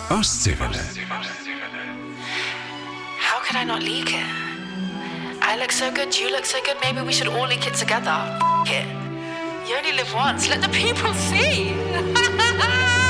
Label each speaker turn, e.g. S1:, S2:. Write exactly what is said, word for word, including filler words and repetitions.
S1: Ostseewelle.
S2: How could I not leak it? I look so good, you look so good, maybe we should all leak it together. F it. You only live once, let the people see.